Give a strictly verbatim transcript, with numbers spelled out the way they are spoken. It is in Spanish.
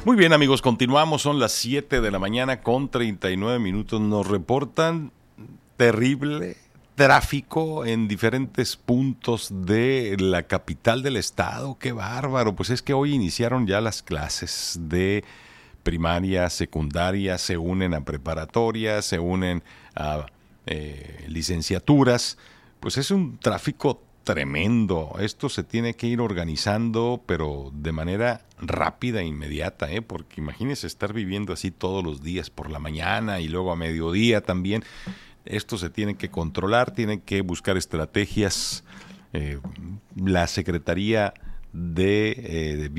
Muy bien, amigos, continuamos, son las siete de la mañana con treinta y nueve minutos. Nos reportan terrible tráfico en diferentes puntos de la capital del estado. ¡Qué bárbaro! Pues es que hoy iniciaron ya las clases de primaria, secundaria, se unen a preparatoria, se unen a eh, licenciaturas. Pues es un tráfico tremendo. Esto se tiene que ir organizando, pero de manera rápida e inmediata, ¿eh? Porque imagínese estar viviendo así todos los días por la mañana y luego a mediodía también. Esto se tiene que controlar, tienen que buscar estrategias. Eh, la Secretaría de, eh, de